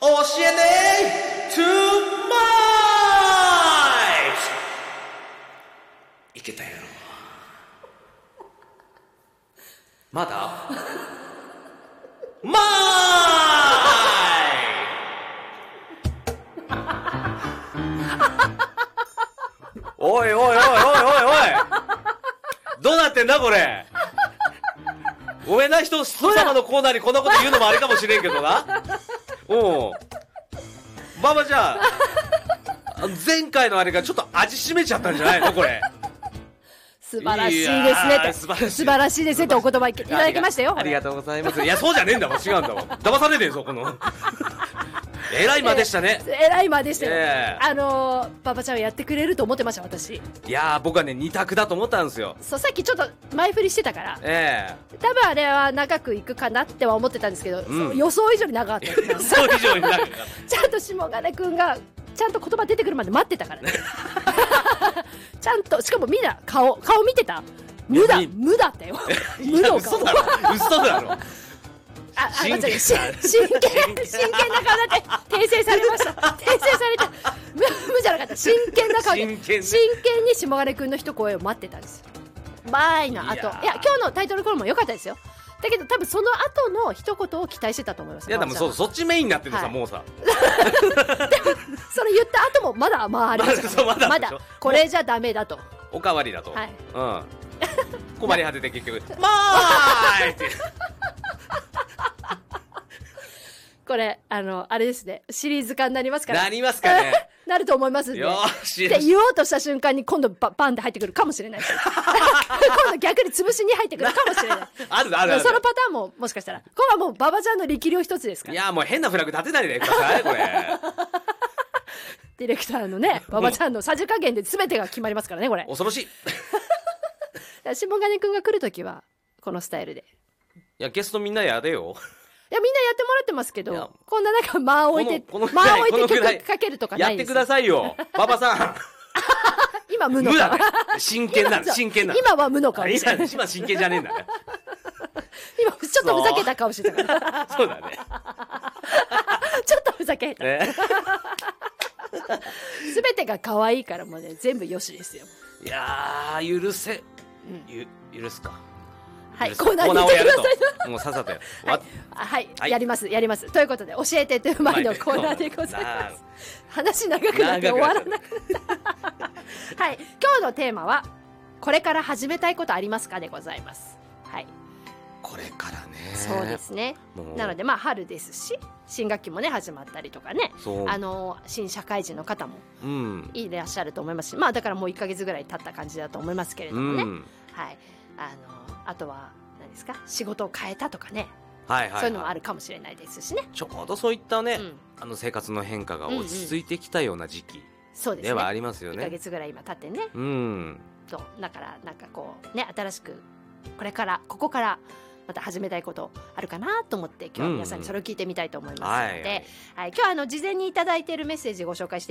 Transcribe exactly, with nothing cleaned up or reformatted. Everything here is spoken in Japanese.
教えて to my いけたやろ。まだまおいおいおいおいおいおい、どうなってんだこれ。ごめんな、人人様のコーナーにこんなこと言うのもあれかもしれんけどな。おうママちゃん、前回のあれがちょっと味しめちゃったんじゃないのこれ。 素晴らしいですねって素晴らしい、素晴らしいですねってお言葉いただきましたよ。 ありがとうございます。いやそうじゃねえんだもん、違うんだもん、騙されねえぞこの。えらい間でしたね。 えらい間でしたよ、 えー、 あのー、パパちゃんはやってくれると思ってました私。 いやー僕はねに択だと思ったんですよ。 そう、さっきちょっと前振りしてたから、 ええー、多分あれは長くいくかなっては思ってたんですけど、うん、予想以上に長かった予想以上に長かったちゃんと下金くんがちゃんと言葉出てくるまで待ってたからね。ちゃんと、しかもみんな顔顔見てた。無だ無だったよ。無の顔。 嘘だろ嘘だろ。 あ、あ、真剣真剣真剣な顔だって訂正されました。訂正された。無無じゃなかった。真剣な顔で真剣、真剣に下金くんの一声を待ってたんですよ。前の後、いや、いや今日のタイトルコールも良かったですよ。だけど多分その後の一言を期待してたと思います。 いやでも そ, そっちメインになってるさ、はい、もうさ。でもそれ言った後もまだまあありました。まだまだこれじゃダメだと。 おかわりだと。はい。うん。困り果てて結局まーいって。 これあのあれですね、シリーズ化になりますから。 なりますかね。 なると思いますんで。 よーし。 で言おうとした瞬間に今度ババンって入ってくるかもしれないです。今度逆に潰しに入ってくるかもしれない。 あるあるある。 そのパターンももしかしたら。これはもう馬場ちゃんの力量一つですから。 いやもう変なフラグ立てないでくださいこれ。 ディレクターのね、馬場ちゃんのさじ加減で全てが決まりますからねこれ。 恐ろしい。 下金くんが来るときはこのスタイルで。 いやゲストみんなやれよ。 いやみんなやってもらってますけど、こんななんか間を置いて間を置いて曲かけるとかないです。 やってくださいよ馬場さん。 今無の無だね。真剣なの真剣なの。 今は無の顔でした。 今真剣じゃねえんだね。 今ちょっとふざけた顔してたから。 そうだね。 ちょっとふざけた。すべてが可愛いからもうね全部よしですよ。 いやー許せ、ゆ許すか。 はい、コーナーに行ってください。 もうさっさとやる。 はい、はい、はい、やりますやります。ということで教えてという前のコーナーでございます。話長くなって終わらなくなった。はい、今日のテーマはこれから始めたいことありますかでございます。はい。 これからね。 そうですね。なのでまあ春ですし、新学期もね始まったりとかね、あの新社会人の方もいらっしゃると思いますし、まあだからもういっかげつぐらい経った感じだと思いますけれどもね。うん、はい。あのあとは何ですか、仕事を変えたとかね、はいはいはい、そういうのもあるかもしれないですしね。 ちょうどそういったね、うん、あの生活の変化が落ち着いてきたような時期ではありますよね。 いっかげつぐらい今経ってね。うん。そうだからなんかこうね、新しくこれからここからまた始めたいことあるかなと思って今日は皆さんにそれを聞いてみたいと思いますので、うんうん、はい、はい、今日はあの事前にいただいているメッセージご紹介して